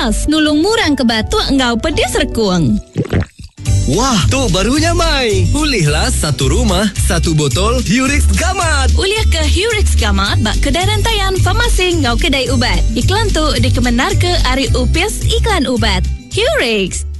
Plus. Nulung murang ke batuk ngau pedis rekuang. Wah, tu barunya Mai. Pulihlah satu rumah, satu botol Hurix Gamat. Uliah ke Hurix Gamat bak kedai rantaian farmasi ngau kedai ubat. Iklan tu dikemenar ke Ari Upis Iklan Ubat. Hurix.